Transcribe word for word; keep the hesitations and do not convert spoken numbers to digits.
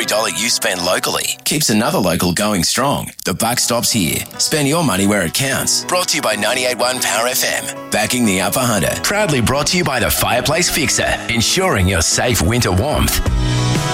dollar you spend locally keeps another local going strong. The buck stops here. Spend your money where it counts. Brought to you by ninety-eight point one Power F M. Backing the Upper Hunter. Proudly brought to you by the Fireplace Fixer. Ensuring your safe winter warmth.